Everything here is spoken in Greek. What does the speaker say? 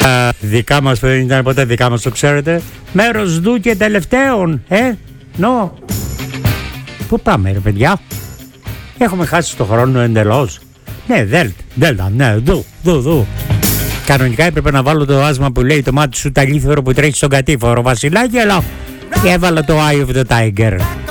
Δικά μας δεν ήταν ποτέ δικά μας, το ξέρετε. Μέρος δου και τελευταίων. Νο. Πού πάμε ρε παιδιά? Έχουμε χάσει το χρόνο εντελώς. Ναι, δέλτα, ναι, δου. Κανονικά έπρεπε να βάλω το άσμα που λέει το μάτι σου ταλίθωρο που τρέχει στον κατήφορο Βασιλάκι, αλλά και έβαλα το Eye of the Tiger.